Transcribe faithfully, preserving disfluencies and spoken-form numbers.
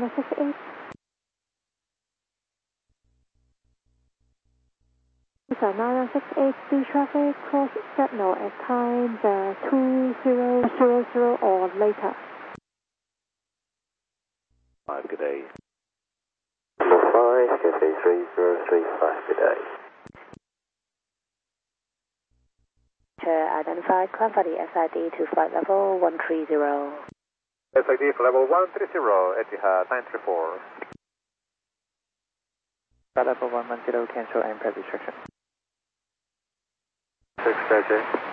six eight. nine one six eight, speed traffic, cross signal at times uh, two zero zero zero or later. Five, good day. Number five, Cafe three zero three five, good day. Identified, climb for the S I D to flight level one three zero. S I D for level one three zero, Etihad nine three four. Flight level one one zero, cancel and prep restriction. six J J.